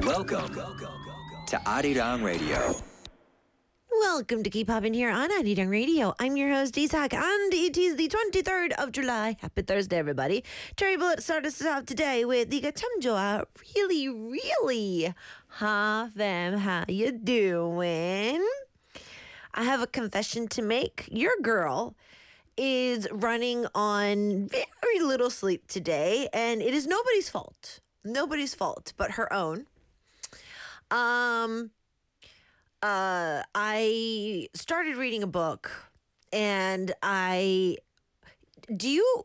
Welcome to Arirang Radio. Welcome to Keep Poppin' here on Arirang Radio. I'm your host, Isak, and it is the 23rd of July. Happy Thursday, everybody. Terry Bullitt started us off today with the Gatamjoa. Really, ha fam, how you doing? I have a confession to make. Your girl is running on very little sleep today, and it is nobody's fault. Nobody's fault but her own. I started reading a book, and do you